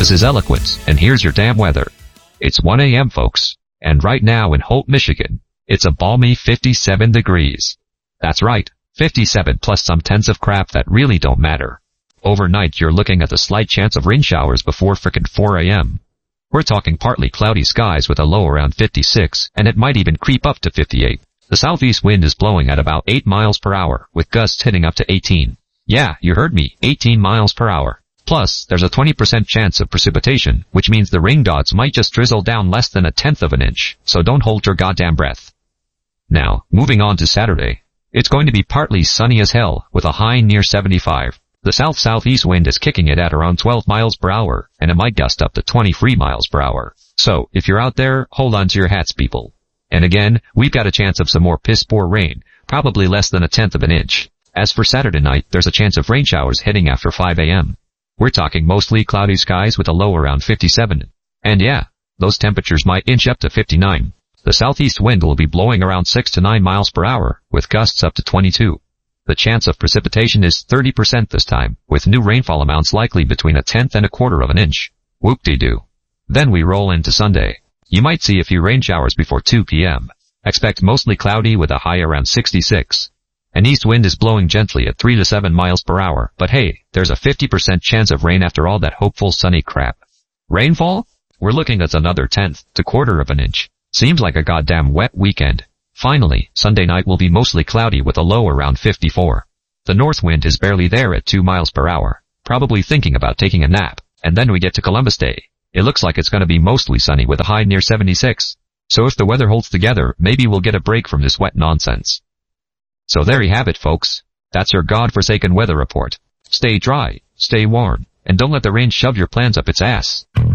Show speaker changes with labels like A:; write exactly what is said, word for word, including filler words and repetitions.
A: This is eloquent, and here's your damn weather. It's one A M folks, and right now in Holt, Michigan, it's a balmy fifty-seven degrees. That's right, fifty-seven plus some tenths of crap that really don't matter. Overnight you're looking at a slight chance of rain showers before frickin' four A M We're talking partly cloudy skies with a low around fifty-six, and it might even creep up to fifty-eight. The southeast wind is blowing at about eight miles per hour, with gusts hitting up to eighteen. Yeah, you heard me, eighteen miles per hour. Plus, there's a twenty percent chance of precipitation, which means the rain gods might just drizzle down less than a tenth of an inch, so don't hold your goddamn breath. Now, moving on to Saturday. It's going to be partly sunny as hell, with a high near seventy-five. The south-southeast wind is kicking it at around twelve miles per hour, and it might gust up to twenty-three miles per hour. So, if you're out there, hold on to your hats, people. And again, we've got a chance of some more piss-poor rain, probably less than a tenth of an inch. As for Saturday night, there's a chance of rain showers hitting after five A M We're talking mostly cloudy skies with a low around fifty-seven. And yeah, those temperatures might inch up to fifty-nine. The southeast wind will be blowing around six to nine miles per hour, with gusts up to twenty-two. The chance of precipitation is thirty percent this time, with new rainfall amounts likely between a tenth and a quarter of an inch. Whoop-de-doo. Then we roll into Sunday. You might see a few rain showers before two P M Expect mostly cloudy with a high around sixty-six. An east wind is blowing gently at three to seven miles per hour, but hey, there's a fifty percent chance of rain after all that hopeful sunny crap. Rainfall? We're looking at another tenth to quarter of an inch. Seems like a goddamn wet weekend. Finally, Sunday night will be mostly cloudy with a low around fifty-four. The north wind is barely there at two miles per hour, probably thinking about taking a nap, and then we get to Columbus Day. It looks like it's going to be mostly sunny with a high near seventy-six. So if the weather holds together, maybe we'll get a break from this wet nonsense. So there you have it, folks. That's your godforsaken weather report. Stay dry, stay warm, and don't let the rain shove your plans up its ass.